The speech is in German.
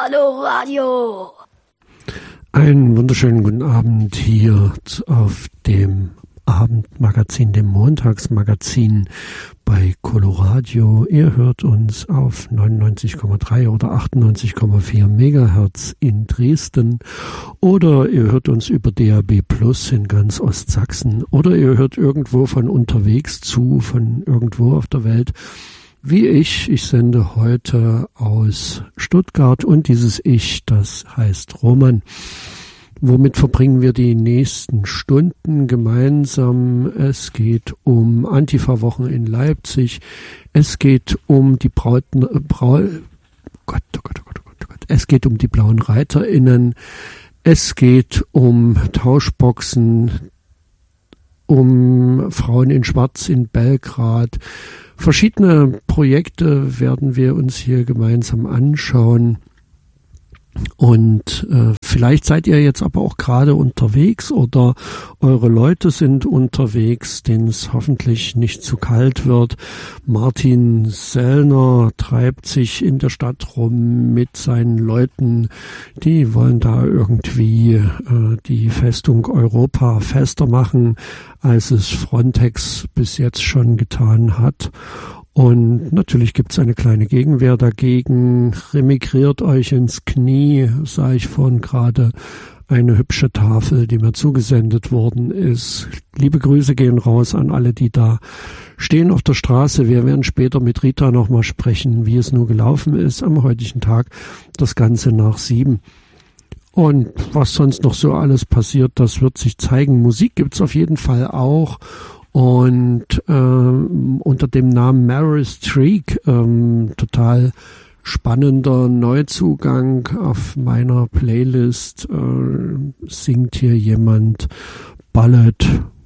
Coloradio. Einen wunderschönen guten Abend hier auf dem Abendmagazin, dem Montagsmagazin bei Coloradio. Ihr hört uns auf 99,3 oder 98,4 Megahertz in Dresden oder ihr hört uns über DAB Plus in ganz Ostsachsen oder ihr hört irgendwo von unterwegs zu, von irgendwo auf der Welt. Wie ich sende heute aus Stuttgart und dieses Ich, das heißt Roman. Womit verbringen wir die nächsten Stunden gemeinsam? Es geht um Antifa-Wochen in Leipzig. Es geht um die Es geht um die blauen ReiterInnen. Es geht um Tauschboxen, um Frauen in Schwarz in Belgrad. Verschiedene Projekte werden wir uns hier gemeinsam anschauen. Und vielleicht seid ihr jetzt aber auch gerade unterwegs oder eure Leute sind unterwegs, denen es hoffentlich nicht zu kalt wird. Martin Sellner treibt sich in der Stadt rum mit seinen Leuten. Die wollen da irgendwie die Festung Europa fester machen, als es Frontex bis jetzt schon getan hat. Und natürlich gibt es eine kleine Gegenwehr dagegen. Remigriert euch ins Knie, sah ich vorhin gerade eine hübsche Tafel, die mir zugesendet worden ist. Liebe Grüße gehen raus an alle, die da stehen auf der Straße. Wir werden später mit Rita nochmal sprechen, wie es nur gelaufen ist am heutigen Tag. Das Ganze nach 7. Und was sonst noch so alles passiert, das wird sich zeigen. Musik gibt's auf jeden Fall auch. Und unter dem Namen Meryl Streak, total spannender Neuzugang auf meiner Playlist, singt hier jemand Ballad